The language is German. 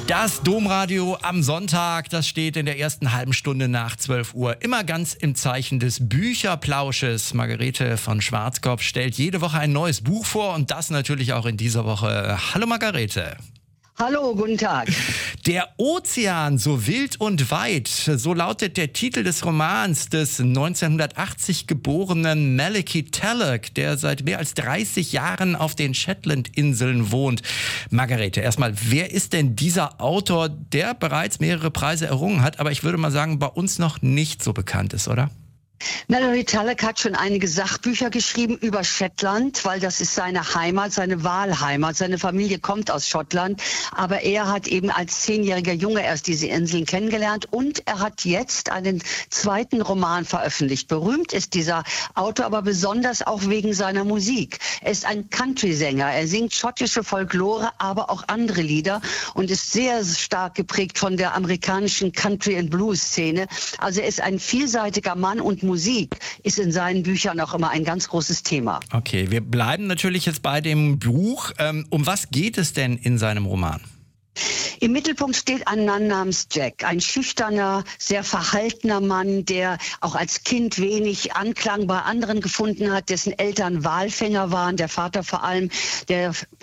Das Domradio am Sonntag, das steht in der ersten halben Stunde nach 12 Uhr. Immer ganz im Zeichen des Bücherplausches. Margarete von Schwarzkopf stellt jede Woche ein neues Buch vor und das natürlich auch in dieser Woche. Hallo Margarete. Hallo, guten Tag. Der Ozean, so wild und weit, so lautet der Titel des Romans des 1980 geborenen Malachi Tallack, der seit mehr als 30 Jahren auf den Shetlandinseln wohnt. Margarete, erstmal, wer ist denn dieser Autor, der bereits mehrere Preise errungen hat, aber ich würde mal sagen, bei uns noch nicht so bekannt ist, oder? Malachi Tallack hat schon einige Sachbücher geschrieben über Shetland, weil das ist seine Heimat, seine Wahlheimat. Seine Familie kommt aus Schottland, aber er hat eben als 10-jähriger Junge erst diese Inseln kennengelernt und er hat jetzt einen zweiten Roman veröffentlicht. Berühmt ist dieser Autor aber besonders auch wegen seiner Musik. Er ist ein Country-Sänger, er singt schottische Folklore, aber auch andere Lieder und ist sehr stark geprägt von der amerikanischen Country- and Blues-Szene. Also er ist ein vielseitiger Mann und Musik ist in seinen Büchern auch immer ein ganz großes Thema. Okay, wir bleiben natürlich jetzt bei dem Buch. Um was geht es denn in seinem Roman? Im Mittelpunkt steht ein Mann namens Jack, ein schüchterner, sehr verhaltener Mann, der auch als Kind wenig Anklang bei anderen gefunden hat, dessen Eltern Walfänger waren, der Vater vor allem, der